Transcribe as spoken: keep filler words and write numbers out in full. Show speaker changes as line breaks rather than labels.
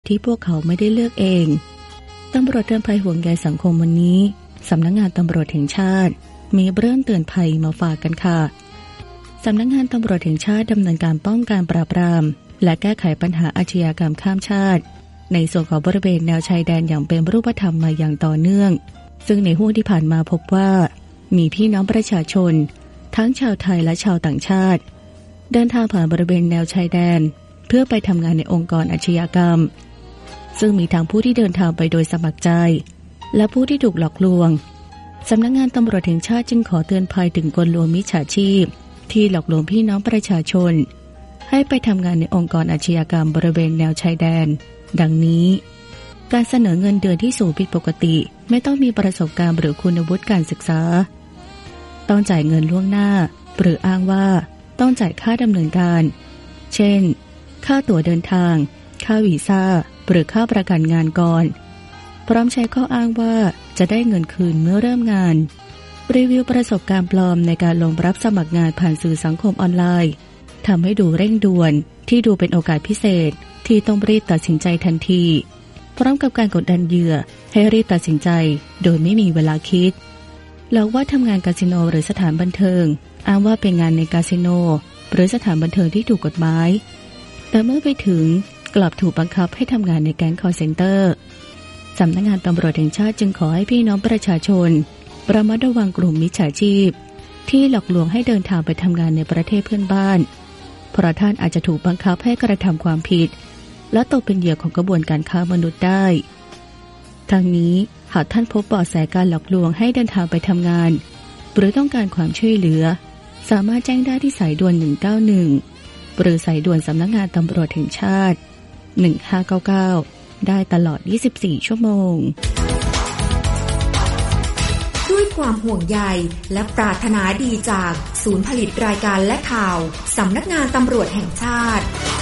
ที่พวกเขาไม่ได้เลือกเองตำรวจเตือนภัยห่วงใยสังคมวันนี้สำนักงานตำรวจแห่งชาติมีเรื่องเตือนภัยมาฝากกันค่ะสำนักงานตำรวจแห่งชาติดำเนินการป้องกันปราบปรามและแก้ไขปัญหาอาชญากรรมข้ามชาติในส่วนของบริเวณแนวชายแดนอย่างเป็นรูปธรรมมาอย่างต่อเนื่องซึ่งในห้วงที่ผ่านมาพบว่ามีพี่น้องประชาชนทั้งชาวไทยและชาวต่างชาติเดินทางผ่านบริเวณแนวชายแดนเพื่อไปทำงานในองค์กรอาชญากรรมซึ่งมีทั้งผู้ที่เดินทางไปโดยสมัครใจและผู้ที่ถูกหลอกลวงสำนักงานตำรวจแห่งชาติจึงขอเตือนภัยถึงกลลวงมิจฉาชีพที่หลอกลวงพี่น้องประชาชนให้ไปทำงานในองค์กรอาชญากรรมบริเวณแนวชายแดนดังนี้การเสนอเงินเดือนที่สูงผิดปกติไม่ต้องมีประสบการณ์หรือคุณวุฒิการศึกษาต้องจ่ายเงินล่วงหน้าหรืออ้างว่าต้องจ่ายค่าดำเนินการเช่นค่าตั๋วเดินทางค่าวีซ่าหรือค่าประกันงานก่อนพร้อมใช้ข้ออ้างว่าจะได้เงินคืนเมื่อเริ่มงานรีวิวประสบการณ์ปลอมในการลงรับสมัครงานผ่านสื่อสังคมออนไลน์ทำให้ดูเร่งด่วนที่ดูเป็นโอกาสพิเศษที่ต้องรีบตัดสินใจทันทีพร้อมกับการกดดันเหยื่อให้รีบตัดสินใจโดยไม่มีเวลาคิดหลอกว่าทำงานคาสิโนหรือสถานบันเทิงอ้างว่าเป็นงานในคาสิโนหรือสถานบันเทิงที่ถูกกฎหมายแต่เมื่อไปถึงกลับถูกบังคับให้ทำงานในแก๊งคอลเซ็นเตอร์สำนักงานตำรวจแห่งชาติจึงขอให้พี่น้องประชาชนระมัดระวังกลุ่มมิจฉาชีพที่หลอกลวงให้เดินทางไปทำงานในประเทศเพื่อนบ้านเพราะท่านอาจจะถูกบังคับให้กระทำความผิดและตกเป็นเหยื่อของกระบวนการค้ามนุษย์ได้ทั้งนี้หากท่านพบเบาะแสการหลอกลวงให้เดินทางไปทำงานหรือต้องการความช่วยเหลือสามารถแจ้งได้ที่สายด่วนหนึ่งเก้าหนึ่งหรือสายด่วนสำนักงานตำรวจแห่งชาติหนึ่งห้าเก้าเก้าได้ตลอดยี่สิบสี่ชั่วโมง
ด้วยความห่วงใยและปรารถนาดีจากศูนย์ผลิตรายการและข่าวสำนักงานตำรวจแห่งชาติ